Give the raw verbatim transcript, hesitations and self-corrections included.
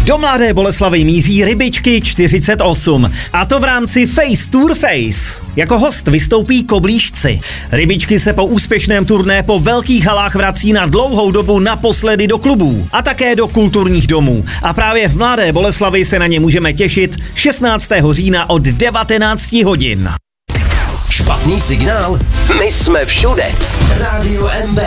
Do Mladé Boleslavi míří Rybičky čtyřicet osm. A to v rámci Face Tour Face. Jako host vystoupí Koblížci. Rybičky se po úspěšném turné po velkých halách vrací na dlouhou dobu naposledy do klubů a také do kulturních domů. A právě v Mladé Boleslavi se na ně můžeme těšit šestnáctého října od devatenáct hodin. Špatný signál? My jsme všude. Rádio M B.